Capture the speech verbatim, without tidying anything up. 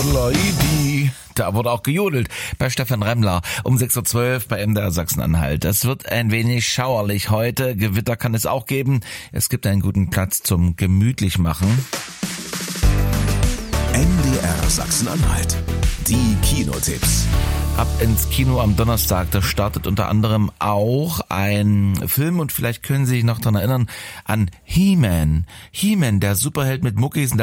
Leidi. Da wurde auch gejodelt bei Stefan Remmler um sechs Uhr zwölf bei M D R Sachsen-Anhalt. Es wird ein wenig schauerlich heute. Gewitter kann es auch geben. Es gibt einen guten Platz zum gemütlich machen. M D R Sachsen-Anhalt. Die Kinotipps. Ab ins Kino am Donnerstag. Da startet unter anderem auch ein Film und vielleicht können Sie sich noch daran erinnern an He-Man. He-Man, der Superheld mit Muckis.